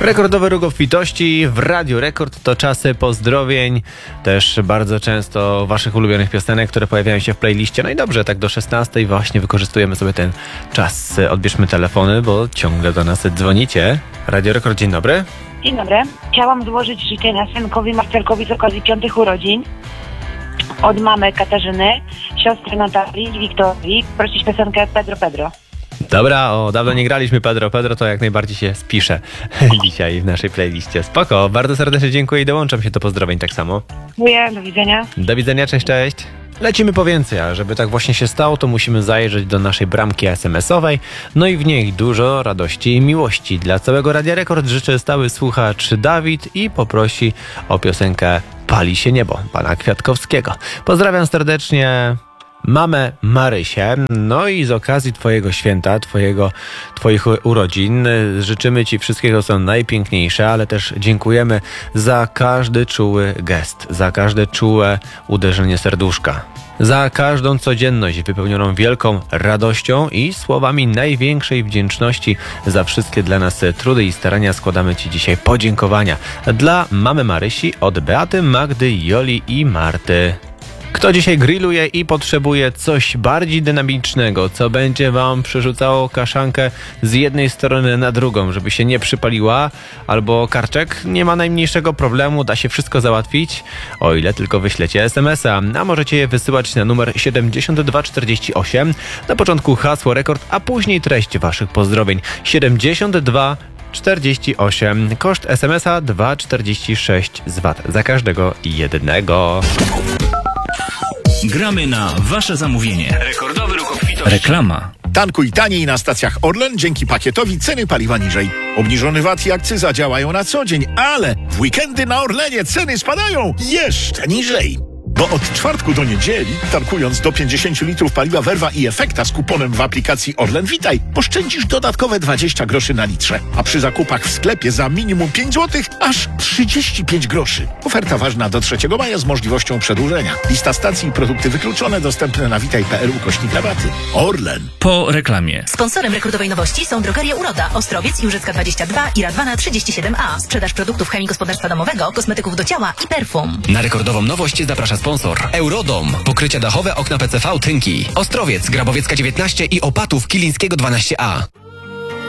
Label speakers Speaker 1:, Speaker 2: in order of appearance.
Speaker 1: Rekordowy róg obfitości w Radiu Rekord to czasy pozdrowień, też bardzo często waszych ulubionych piosenek, które pojawiają się w playliście. No i dobrze, tak do 16 właśnie wykorzystujemy sobie ten czas. Odbierzmy telefony, bo ciągle do nas dzwonicie. Radio Rekord, dzień dobry.
Speaker 2: Dzień dobry. Chciałam złożyć życzenia synkowi Marcelkowi z okazji 5 urodzin. Od mamy Katarzyny, siostry Natalii i Wiktorii. Prosić piosenkę Pedro Pedro.
Speaker 1: Dobra, dawno nie graliśmy Pedro Pedro, to jak najbardziej się spisze dzisiaj w naszej playliście. Spoko, bardzo serdecznie dziękuję i dołączam się do pozdrowień tak samo.
Speaker 2: Dziękuję, do widzenia.
Speaker 1: Do widzenia, cześć, cześć. Lecimy po więcej, a żeby tak właśnie się stało, to musimy zajrzeć do naszej bramki SMS-owej, no i w niej dużo radości i miłości. Dla całego Radia Rekord życzę stały słuchacz Dawid i poprosi o piosenkę Pali się niebo, pana Kwiatkowskiego. Pozdrawiam serdecznie mamę Marysię, no i z okazji twojego święta, twoich urodzin życzymy ci wszystkiego, co najpiękniejsze, ale też dziękujemy za każdy czuły gest, za każde czułe uderzenie serduszka, za każdą codzienność wypełnioną wielką radością i słowami największej wdzięczności za wszystkie dla nas trudy i starania składamy ci dzisiaj podziękowania dla mamy Marysi od Beaty, Magdy, Joli i Marty. Kto dzisiaj grilluje i potrzebuje coś bardziej dynamicznego, co będzie wam przerzucało kaszankę z jednej strony na drugą, żeby się nie przypaliła, albo karczek, nie ma najmniejszego problemu, da się wszystko załatwić, o ile tylko wyślecie SMS-a, a możecie je wysyłać na numer 7248, na początku hasło rekord, a później treść waszych pozdrowień 7248. Koszt SMS-a 2,46 z VAT za każdego jednego.
Speaker 3: Gramy na wasze zamówienie. Rekordowy ruch obfitości. Reklama.
Speaker 4: Tankuj taniej na stacjach Orlen, dzięki pakietowi ceny paliwa niżej. Obniżony VAT i akcyza działają na co dzień, ale w weekendy na Orlenie ceny spadają jeszcze niżej. Bo od czwartku do niedzieli, tankując do 50 litrów paliwa Verva i Efekta z kuponem w aplikacji Orlen Witaj, oszczędzisz dodatkowe 20 groszy na litrze, a przy zakupach w sklepie za minimum 5 zł aż 35 groszy. Oferta ważna do 3 maja z możliwością przedłużenia. Lista stacji i produkty wykluczone dostępne na witaj.pl/rabaty. Orlen.
Speaker 3: Po reklamie.
Speaker 5: Sponsorem rekordowej nowości są Drogeria Uroda, Ostrowiec, Jurzycka 22 i Radwana 37A. Sprzedaż produktów chemii gospodarstwa domowego, kosmetyków do ciała i perfum.
Speaker 6: Na rekordową nowość zaprasza sponsor Eurodom. Pokrycia dachowe, okna PCV, tynki. Ostrowiec, Grabowiecka 19 i Opatów, Kilińskiego 12A.